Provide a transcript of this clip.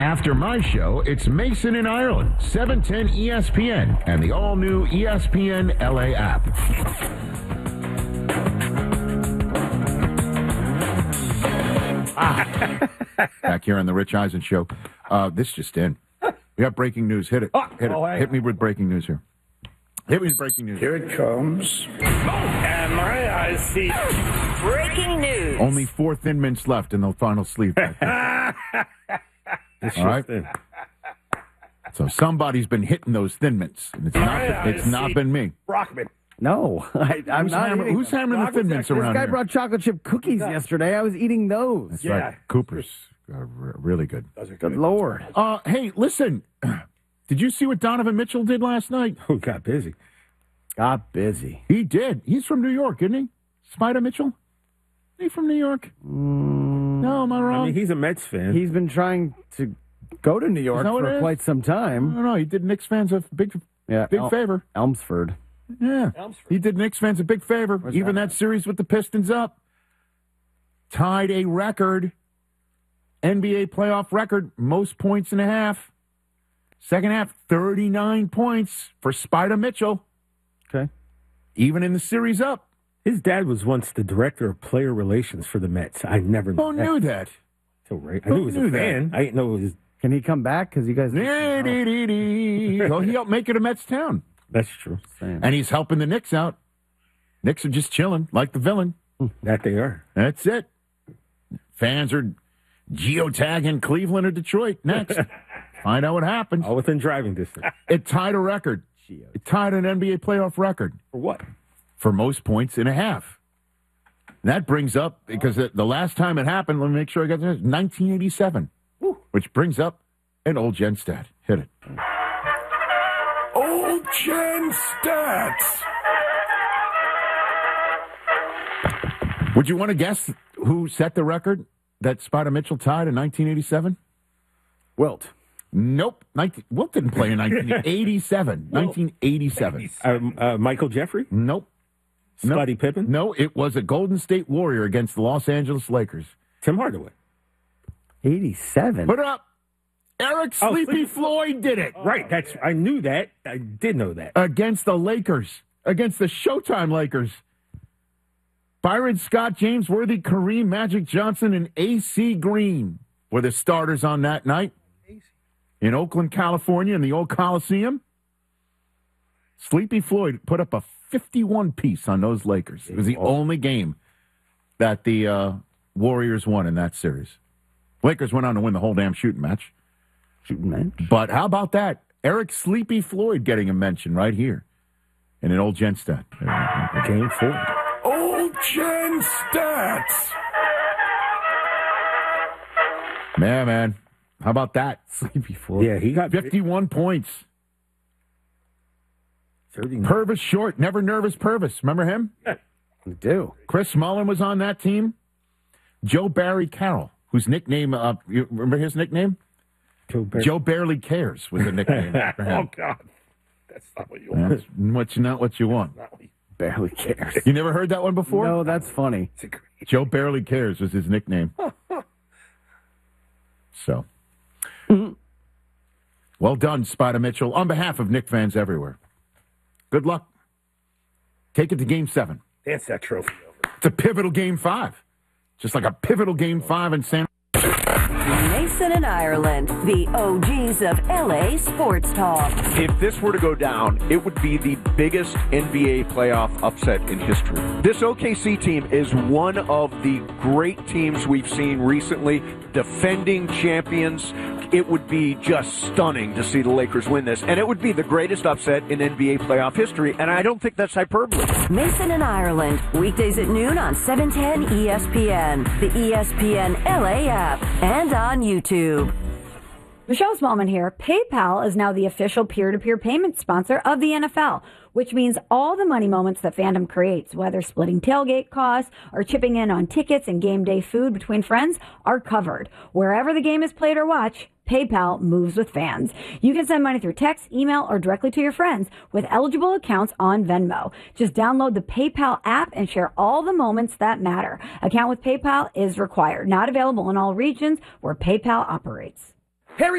After my show, it's Mason in Ireland, 710 ESPN, and the all-new ESPN LA app. Back here on the Rich Eisen Show. This just in. We got breaking news. Hit it. Hit me with breaking news here. Hit me with breaking news. Here it comes. And my eyes see. Breaking news. Only 4 Thin Mints left in the final sleeve. All right. So somebody's been hitting those Thin Mints. And it's not been me. Brockman. No, I'm not. Who's hammering the Thin Mints around This guy here? brought chocolate chip cookies yesterday. I was eating those. That's right. Cooper's really good. Good Lord. Hey, listen. Did you see what Donovan Mitchell did last night? Who got busy? Got busy. He did. He's from New York, isn't he? Spider Mitchell? Is he from New York? No, am I wrong? I mean, he's a Mets fan. He's been trying to go to New York for quite some I time. don't know. He did Knicks fans a big favor. Elmsford. Yeah. He did Knicks fans a big favor. Even that series with the Pistons up. Tied a record, NBA playoff record, most points and a half. Second half, 39 points for Spider Mitchell. Okay. Even in the series up. His dad was once the director of player relations for the Mets. I never knew Who knew that? So right. I knew he was a fan. I didn't know it was. Can he come back? Because you guys. Well, he helped make it a Mets town. That's true. And he's helping the Knicks out. Knicks are just chilling, like the villain. That they are. That's it. Fans are geotagging Cleveland or Detroit next. Find out what happens. All within driving distance. It tied a record. It tied an NBA playoff record. For what? For most points and a half. And that brings up, because the last time it happened, let me make sure I got this, 1987. Which brings up an old Gen stat. Hit it. Old Gen stats. Would you want to guess who set the record that Spider Mitchell tied in 1987? Wilt. Nope. Wilt didn't play in 1987. 1987. Michael Jeffrey? Nope. Scottie Pippen? No, it was a Golden State Warrior against the Los Angeles Lakers. Tim Hardaway. 87. Put it up. Eric Sleepy Floyd did it. Right. I knew that. I did know that. Against the Lakers. Against the Showtime Lakers. Byron Scott, James Worthy, Kareem, Magic Johnson, and A.C. Green were the starters on that night. In Oakland, California, in the old Coliseum. Sleepy Floyd put up a 51-piece on those Lakers. It was the only game that the Warriors won in that series. Lakers went on to win the whole damn shooting match. But how about that? Eric Sleepy Floyd getting a mention right here in an old Gen stat. Game 4. Old Gen stats. Man. How about that? Sleepy Floyd. Yeah, he got 51 points. 39. Purvis Short, never nervous Purvis. Remember him? We do. Chris Mullin was on that team. Joe Barry Carroll, whose nickname, you remember his nickname? Joe Barely Cares was the nickname for him. Oh, God. That's not what you want. That's not what you want. Barely cares. You never heard that one before? No, that's funny. Joe Barely Cares was his nickname. So. Well done, Spider Mitchell, on behalf of Knicks fans everywhere. Good luck. Take it to Game 7. Dance that trophy over. It's a pivotal Game 5. Just like a pivotal Game 5 in San Mason and Ireland, the OGs of LA sports talk. If this were to go down, it would be the biggest NBA playoff upset in history. This OKC team is one of the great teams we've seen recently, defending champions. It would be just stunning to see the Lakers win this, and it would be the greatest upset in NBA playoff history, and I don't think that's hyperbole. Mason and Ireland, weekdays at noon on 710 ESPN, the ESPN LA app, and on YouTube. Michelle Smallman here. PayPal is now the official peer-to-peer payment sponsor of the NFL, which means all the money moments that fandom creates, whether splitting tailgate costs or chipping in on tickets and game day food between friends, are covered. Wherever the game is played or watched, PayPal moves with fans. You can send money through text, email, or directly to your friends with eligible accounts on Venmo. Just download the PayPal app and share all the moments that matter. Account with PayPal is required. Not available in all regions where PayPal operates.